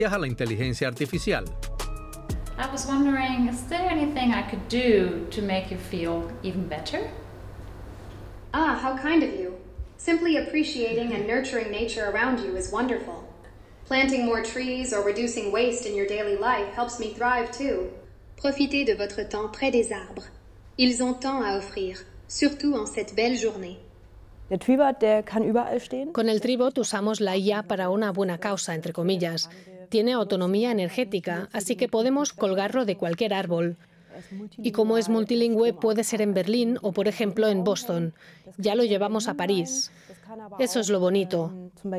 a la inteligencia artificial. I was wondering, is there anything I could do to make you feel even better? Ah, how kind of you. Simply appreciating and nurturing nature around you is wonderful. Planting more trees or reducing waste in your daily life helps me thrive too. Profitez de votre temps près des arbres. Ils ont tant à offrir, surtout en cette belle journée. Con el Tribot usamos la IA para una buena causa, entre comillas. Tiene autonomía energética, así que podemos colgarlo de cualquier árbol. Y como es multilingüe, puede ser en Berlín o, por ejemplo, en Boston. Ya lo llevamos a París. Eso es lo bonito.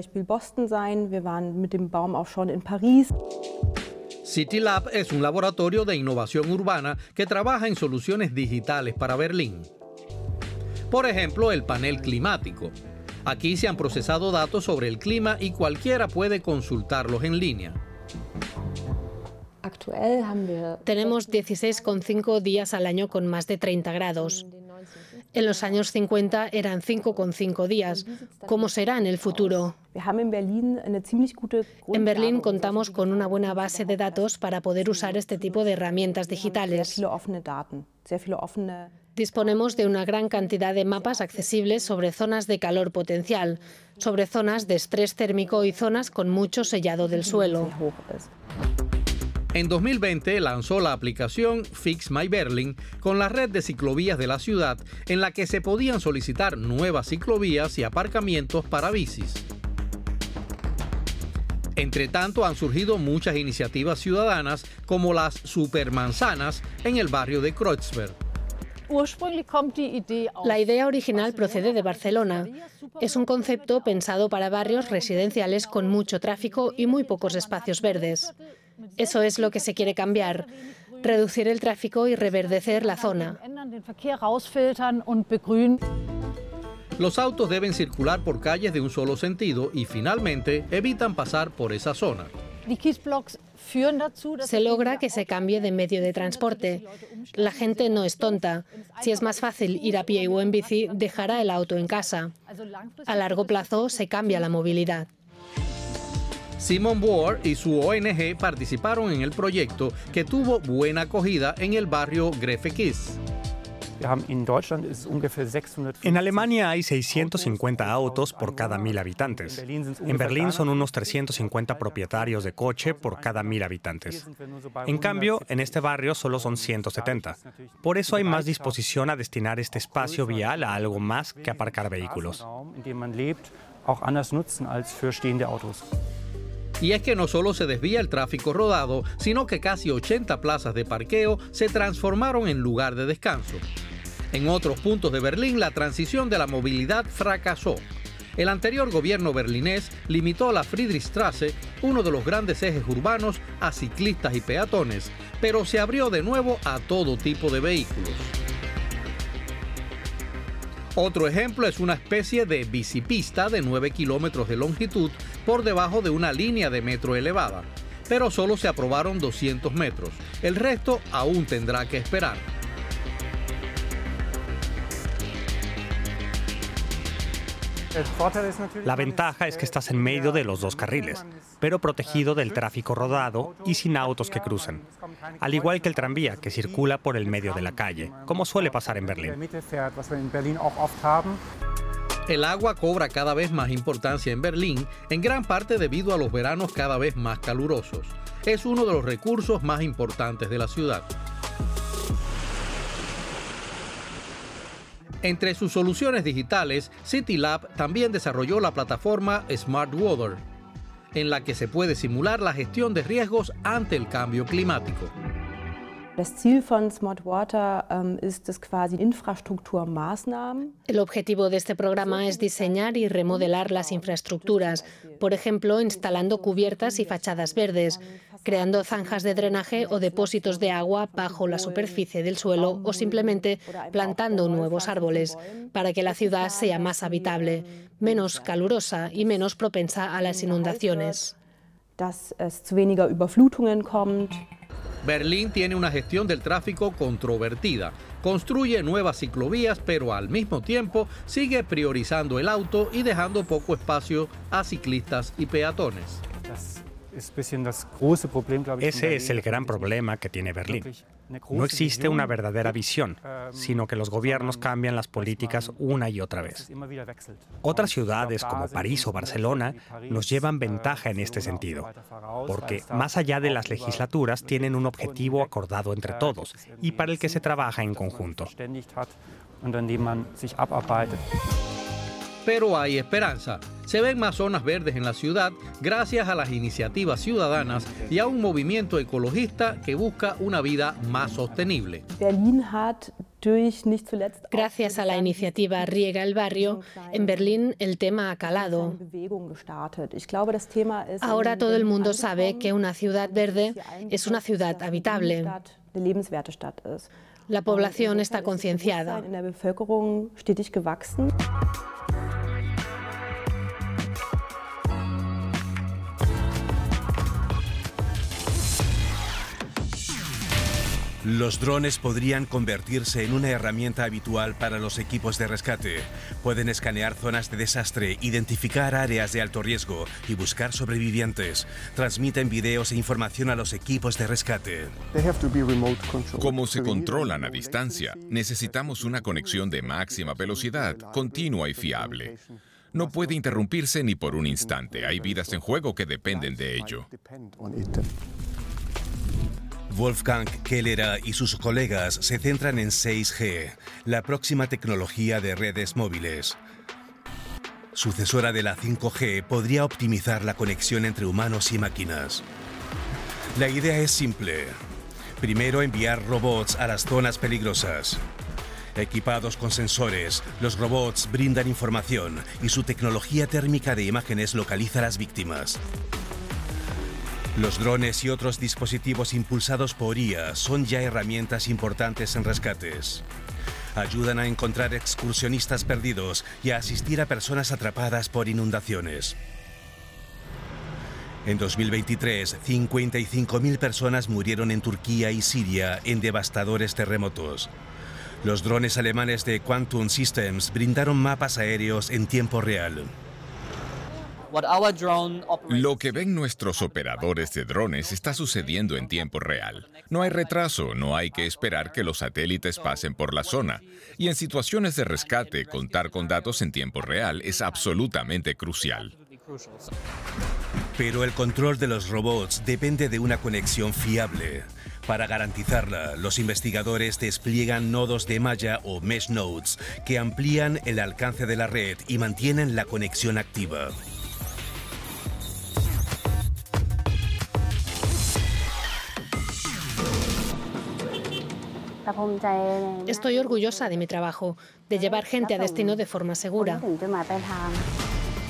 CityLab es un laboratorio de innovación urbana que trabaja en soluciones digitales para Berlín. Por ejemplo, el panel climático. Aquí se han procesado datos sobre el clima y cualquiera puede consultarlos en línea. Tenemos 16,5 días al año con más de 30 grados. En los años 50 eran 5,5 días. ¿Cómo será en el futuro? En Berlín contamos con una buena base de datos para poder usar este tipo de herramientas digitales. Disponemos de una gran cantidad de mapas accesibles sobre zonas de calor potencial, sobre zonas de estrés térmico y zonas con mucho sellado del suelo. En 2020 lanzó la aplicación Fix My Berlin con la red de ciclovías de la ciudad, en la que se podían solicitar nuevas ciclovías y aparcamientos para bicis. Entre tanto, han surgido muchas iniciativas ciudadanas como las supermanzanas en el barrio de Kreuzberg. La idea original procede de Barcelona. Es un concepto pensado para barrios residenciales con mucho tráfico y muy pocos espacios verdes. Eso es lo que se quiere cambiar, reducir el tráfico y reverdecer la zona. Los autos deben circular por calles de un solo sentido y finalmente evitan pasar por esa zona. Se logra que se cambie de medio de transporte. La gente no es tonta. Si es más fácil ir a pie o en bici, dejará el auto en casa. A largo plazo se cambia la movilidad. Simon Bohr y su ONG participaron en el proyecto, que tuvo buena acogida en el barrio Grefekis. En Alemania hay 650 autos por cada 1.000 habitantes. En Berlín son unos 350 propietarios de coche por cada 1.000 habitantes. En cambio, en este barrio solo son 170. Por eso hay más disposición a destinar este espacio vial a algo más que aparcar vehículos. Y es que no solo se desvía el tráfico rodado, sino que casi 80 plazas de parqueo se transformaron en lugar de descanso. En otros puntos de Berlín, la transición de la movilidad fracasó. El anterior gobierno berlinés limitó la Friedrichstraße, uno de los grandes ejes urbanos, a ciclistas y peatones, pero se abrió de nuevo a todo tipo de vehículos. Otro ejemplo es una especie de bicipista de 9 kilómetros de longitud por debajo de una línea de metro elevada, pero solo se aprobaron 200 metros. El resto aún tendrá que esperar. La ventaja es que estás en medio de los dos carriles, pero protegido del tráfico rodado y sin autos que cruzan. Al igual que el tranvía, que circula por el medio de la calle, como suele pasar en Berlín. El agua cobra cada vez más importancia en Berlín, en gran parte debido a los veranos cada vez más calurosos. Es uno de los recursos más importantes de la ciudad. Entre sus soluciones digitales, CityLab también desarrolló la plataforma Smart Water, en la que se puede simular la gestión de riesgos ante el cambio climático. El objetivo de este programa es diseñar y remodelar las infraestructuras, por ejemplo, instalando cubiertas y fachadas verdes, creando zanjas de drenaje o depósitos de agua bajo la superficie del suelo o simplemente plantando nuevos árboles, para que la ciudad sea más habitable, menos calurosa y menos propensa a las inundaciones. Berlín tiene una gestión del tráfico controvertida. Construye nuevas ciclovías, pero al mismo tiempo sigue priorizando el auto y dejando poco espacio a ciclistas y peatones. Ese es el gran problema que tiene Berlín. No existe una verdadera visión, sino que los gobiernos cambian las políticas una y otra vez. Otras ciudades como París o Barcelona nos llevan ventaja en este sentido, porque más allá de las legislaturas tienen un objetivo acordado entre todos y para el que se trabaja en conjunto. Pero hay esperanza. Se ven más zonas verdes en la ciudad gracias a las iniciativas ciudadanas y a un movimiento ecologista que busca una vida más sostenible. Gracias a la iniciativa Riega el Barrio, en Berlín el tema ha calado. Ahora todo el mundo sabe que una ciudad verde es una ciudad habitable. La población está concienciada. Los drones podrían convertirse en una herramienta habitual para los equipos de rescate. Pueden escanear zonas de desastre, identificar áreas de alto riesgo y buscar sobrevivientes. Transmiten videos e información a los equipos de rescate. Como se controlan a distancia, necesitamos una conexión de máxima velocidad, continua y fiable. No puede interrumpirse ni por un instante. Hay vidas en juego que dependen de ello. Wolfgang Kellera y sus colegas se centran en 6G, la próxima tecnología de redes móviles. Sucesora de la 5G, podría optimizar la conexión entre humanos y máquinas. La idea es simple. Primero, enviar robots a las zonas peligrosas. Equipados con sensores, los robots brindan información y su tecnología térmica de imágenes localiza a las víctimas. Los drones y otros dispositivos impulsados por IA son ya herramientas importantes en rescates. Ayudan a encontrar excursionistas perdidos y a asistir a personas atrapadas por inundaciones. En 2023, 55.000 personas murieron en Turquía y Siria en devastadores terremotos. Los drones alemanes de Quantum Systems brindaron mapas aéreos en tiempo real. Lo que ven nuestros operadores de drones está sucediendo en tiempo real. No hay retraso, no hay que esperar que los satélites pasen por la zona. Y en situaciones de rescate, contar con datos en tiempo real es absolutamente crucial. Pero el control de los robots depende de una conexión fiable. Para garantizarla, los investigadores despliegan nodos de malla o mesh nodes que amplían el alcance de la red y mantienen la conexión activa. Estoy orgullosa de mi trabajo, de llevar gente a destino de forma segura.